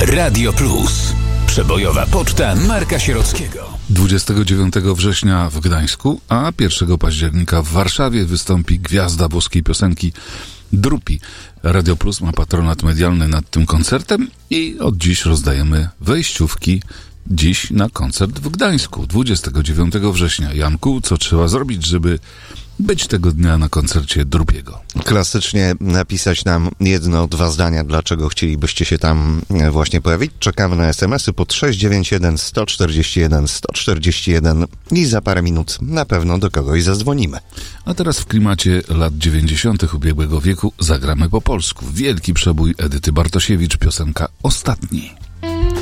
Radio Plus. Przebojowa poczta Marka Sierockiego. 29 września w Gdańsku, a 1 października w Warszawie wystąpi gwiazda włoskiej piosenki Drupi. Radio Plus ma patronat medialny nad tym koncertem i od dziś rozdajemy wejściówki dziś na koncert w Gdańsku 29 września. Janku, co trzeba zrobić, żeby być tego dnia na koncercie Drupiego? Klasycznie napisać nam 1-2 zdania, dlaczego chcielibyście się tam właśnie pojawić. Czekamy na SMS-y pod 691 141 141 i za parę minut na pewno do kogoś zadzwonimy. A teraz w klimacie lat 90. ubiegłego wieku zagramy po polsku. Wielki przebój Edyty Bartosiewicz, piosenka Ostatni.